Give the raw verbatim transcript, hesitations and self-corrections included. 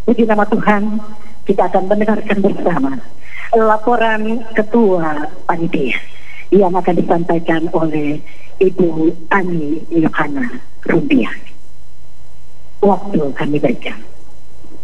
Puji nama Tuhan, kita akan mendengarkan bersama laporan Ketua Panitia yang akan disampaikan oleh Ibu Ani Yohana Rumbia. Waktu kami berikan.